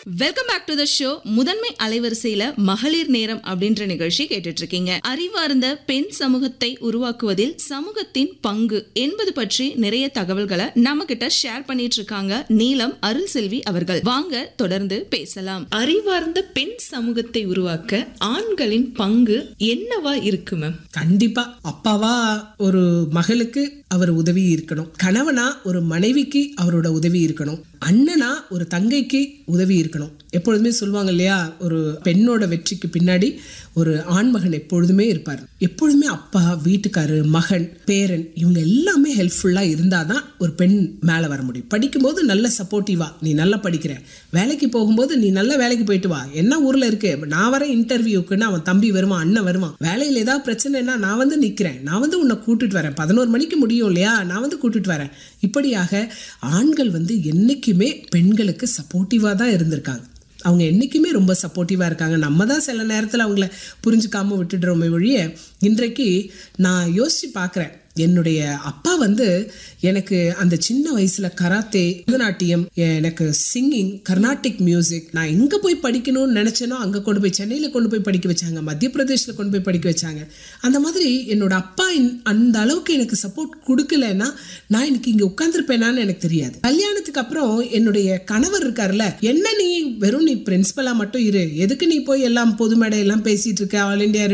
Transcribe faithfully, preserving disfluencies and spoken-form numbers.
Welcome back to the show. முதன்மை அலைவரிசையில மகளிர் நேரம் அப்படின்ற நிகழ்ச்சி கேட்டுட்டு இருக்கீங்க. அறிவார்ந்த பெண் சமூகத்தை உருவாக்குவதில் சமூகத்தின் பங்கு என்பது பற்றி நிறைய தகவல்களை நம்ம கிட்ட ஷேர் பண்ணிட்டு இருக்காங்க நீலம் அருள் செல்வி அவர்கள். வாங்க தொடர்ந்து பேசலாம். அறிவார்ந்த பெண் சமூகத்தை உருவாக்க ஆண்களின் பங்கு என்னவா இருக்கு மேம்? கண்டிப்பா அப்பாவா ஒரு மகளுக்கு அவர் உதவி இருக்கணும், கணவனா ஒரு மனைவிக்கு அவரோட உதவி இருக்கணும், அண்ணனா ஒரு தங்கைக்கு உதவி இருக்கணும். எப்பொழுதுமே சொல்லுவாங்க இல்லையா, ஒரு பெண்ணோட வெற்றிக்கு பின்னாடி ஒரு ஆண்மகன் எப்பொழுதுமே இருப்பார். எப்பொழுதுமே அப்பா, வீட்டுக்காரு, மகன், பேரன் இவங்க எல்லாமே ஹெல்ப்ஃபுல்லா இருந்தாதான் ஒரு பெண் மேல வர முடியும். படிக்கும்போது நல்ல சப்போர்ட்டிவா, நீ நல்லா படிக்கிற, வேலைக்கு போகும்போது நீ நல்ல வேலைக்கு போயிட்டு வா, என்ன ஊர்ல இருக்கு, நான் வர இன்டர்வியூக்குன்னு அவன் தம்பி வருவான், அண்ணன் வருவான், வேலையில் ஏதாவது பிரச்சனைனா நான் வந்து நிக்கிறேன், நான் வந்து உன்னை கூட்டிட்டு வரேன், பதினோரு மணிக்கு முடியும் இல்லையா, நான் வந்து கூட்டிட்டு வரேன். இப்படியாக ஆண்கள் வந்து என்னைக்குமே பெண்களுக்கு சப்போர்ட்டிவா தான் இருந்திருக்காங்க. அவங்க என்றைக்குமே ரொம்ப சப்போர்ட்டிவாக இருக்காங்க. நம்ம தான் சில நேரத்தில் அவங்கள புரிஞ்சுக்காமல் விட்டுடுறோமே ஒழிய, இன்றைக்கு நான் யோசித்து பார்க்குறேன், என்னுடைய அப்பா வந்து எனக்கு அந்த சின்ன வயசுல கராத்தே, பரதநாட்டியம், எனக்கு சிங்கிங், கர்நாடிக் மியூசிக், நான் எங்கே போய் படிக்கணும்னு நினச்சேனோ அங்கே கொண்டு போய் சென்னையில் கொண்டு போய் படிக்க வச்சாங்க, மத்திய பிரதேஷில் கொண்டு போய் படிக்க வச்சாங்க. அந்த மாதிரி என்னோட அப்பா அந்த அளவுக்கு எனக்கு சப்போர்ட் கொடுக்கலன்னா நான் எனக்கு இங்கே உட்காந்துருப்பேனான்னு எனக்கு தெரியாது. கல்யாணத்துக்கு அப்புறம் என்னுடைய கணவர் இருக்காருல்ல, என்ன நீ வெறும் நீ பிரின்சிபலா மட்டும் இரு, எதுக்கு நீ போய் எல்லாம் பொது மேடை எல்லாம் பேசிட்டு இருக்க, ஆல் இண்டியா